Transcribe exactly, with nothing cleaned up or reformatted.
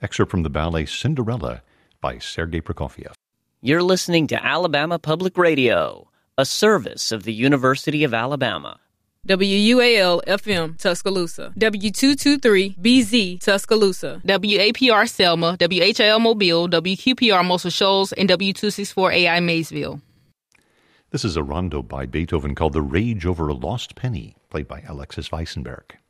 excerpt from the ballet Cinderella by Sergei Prokofiev. You're listening to Alabama Public Radio, a service of the University of Alabama. W U A L F M Tuscaloosa, W two twenty-three B Z Tuscaloosa, W A P R Selma, W H L Mobile, W Q P R Muscle Shoals, and W two sixty-four A I Maysville. This is a rondo by Beethoven called The Rage Over a Lost Penny, played by Alexis Weissenberg.